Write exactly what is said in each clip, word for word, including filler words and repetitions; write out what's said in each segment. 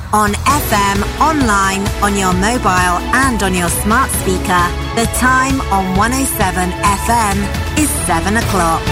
On F M, online, on your mobile and on your smart speaker. The time on one oh seven F M is seven o'clock.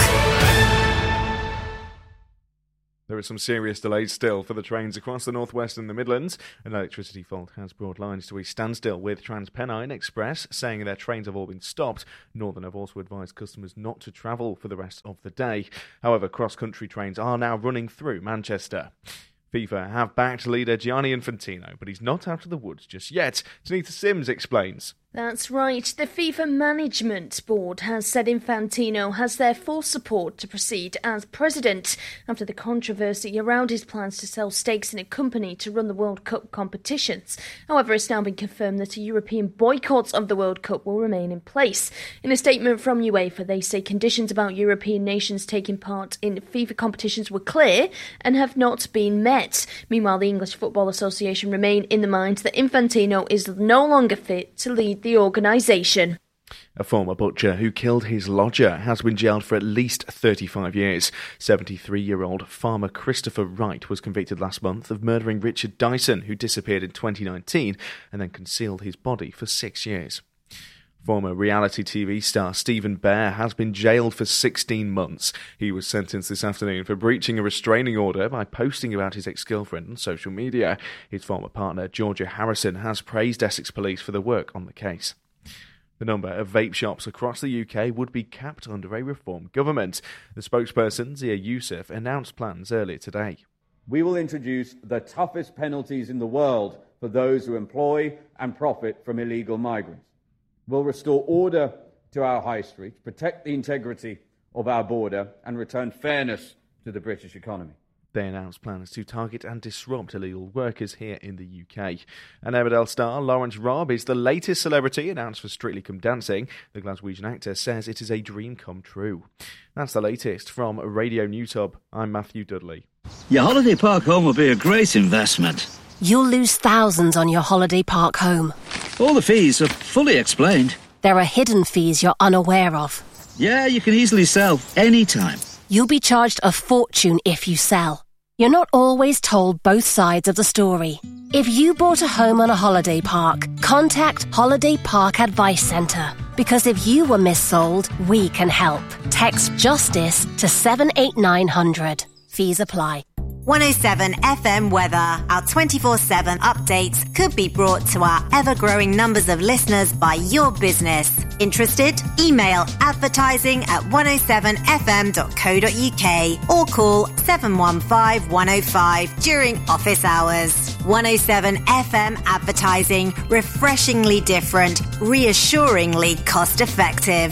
There are some serious delays still for the trains across the northwest and the Midlands. An electricity fault has brought lines to a standstill, with TransPennine Express saying their trains have all been stopped. Northern have also advised customers not to travel for the rest of the day. However, cross-country trains are now running through Manchester. FIFA have backed leader Gianni Infantino, but he's not out of the woods just yet. Tanita Sims explains. That's right. The FIFA Management Board has said Infantino has their full support to proceed as president after the controversy around his plans to sell stakes in a company to run the World Cup competitions. However, it's now been confirmed that a European boycott of the World Cup will remain in place. In a statement from UEFA, they say conditions about European nations taking part in FIFA competitions were clear and have not been met. Meanwhile, the English Football Association remain in the mind that Infantino is no longer fit to lead the organisation. A former butcher who killed his lodger has been jailed for at least thirty-five years. seventy-three-year-old farmer Christopher Wright was convicted last month of murdering Richard Dyson, who disappeared in twenty nineteen and then concealed his body for six years. Former reality T V star Stephen Bear has been jailed for sixteen months. He was sentenced this afternoon for breaching a restraining order by posting about his ex-girlfriend on social media. His former partner, Georgia Harrison, has praised Essex Police for the work on the case. The number of vape shops across the U K would be capped under a reform government. The spokesperson, Zia Youssef, announced plans earlier today. We will introduce the toughest penalties in the world for those who employ and profit from illegal migrants. We'll restore order to our high streets, protect the integrity of our border and return fairness to the British economy. They announced plans to target and disrupt illegal workers here in the U K. And Emmerdale star Lawrence Robb is the latest celebrity announced for Strictly Come Dancing. The Glaswegian actor says it is a dream come true. That's the latest from Radio News Hub. I'm Matthew Dudley. Your holiday park home will be a great investment. You'll lose thousands on your holiday park home. All the fees are fully explained. There are hidden fees you're unaware of. Yeah, you can easily sell anytime. You'll be charged a fortune if you sell. You're not always told both sides of the story. If you bought a home on a holiday park, contact Holiday Park Advice Centre. Because if you were missold, we can help. Text JUSTICE to seven eight nine hundred. Fees apply. one oh seven F M weather. Our twenty-four seven updates could be brought to our ever-growing numbers of listeners by your business. Interested? Email advertising at one oh seven f m dot co dot u k or call seven one five one oh five during office hours. one oh seven F M advertising. Refreshingly different, reassuringly cost-effective.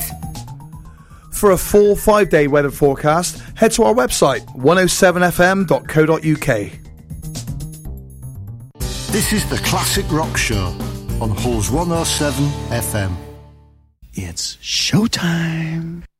For a full five-day weather forecast, head to our website, one oh seven f m dot co dot u k. This is the Classic Rock Show on Halls one oh seven F M. It's showtime.